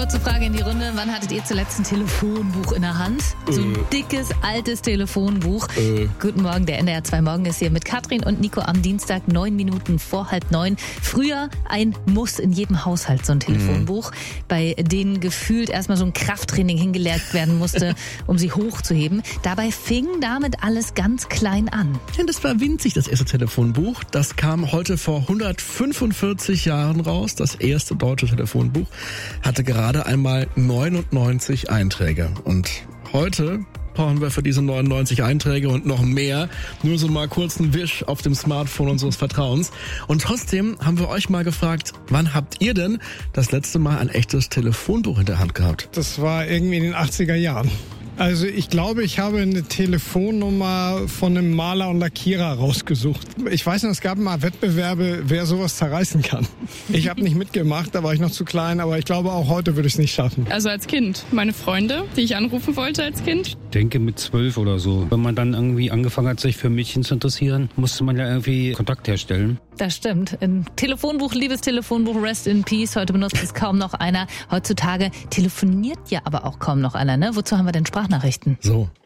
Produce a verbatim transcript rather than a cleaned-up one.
Kurze Frage in die Runde. Wann hattet ihr zuletzt ein Telefonbuch in der Hand? So ein äh. dickes, altes Telefonbuch. Äh. Guten Morgen, der N D R zwei Morgen ist hier mit Katrin und Nico am Dienstag, neun Minuten vor halb neun. Früher ein Muss in jedem Haushalt, so ein Telefonbuch, mhm. bei denen gefühlt erstmal so ein Krafttraining hingelegt werden musste, um sie hochzuheben. Dabei fing damit alles ganz klein an. Ja, das war winzig, das erste Telefonbuch. Das kam heute vor hundertfünfundvierzig Jahren raus. Das erste deutsche Telefonbuch hatte gerade einmal neunundneunzig Einträge. Und heute brauchen wir für diese neunundneunzig Einträge und noch mehr nur so mal kurz einen Wisch auf dem Smartphone unseres Vertrauens. Und trotzdem haben wir euch mal gefragt, wann habt ihr denn das letzte Mal ein echtes Telefonbuch in der Hand gehabt? Das war irgendwie in den achtziger Jahren. Also ich glaube, ich habe eine Telefonnummer von einem Maler und Lackierer rausgesucht. Ich weiß nicht, es gab mal Wettbewerbe, wer sowas zerreißen kann. Ich habe nicht mitgemacht, da war ich noch zu klein, aber ich glaube, auch heute würde ich es nicht schaffen. Also als Kind, meine Freunde, die ich anrufen wollte als Kind. Ich denke mit zwölf oder so. Wenn man dann irgendwie angefangen hat, sich für Mädchen zu interessieren, musste man ja irgendwie Kontakt herstellen. Das stimmt. Ein Telefonbuch, liebes Telefonbuch, Rest in Peace. Heute benutzt es kaum noch einer. Heutzutage telefoniert ja aber auch kaum noch einer, ne? Wozu haben wir denn Sprachnachrichten? So.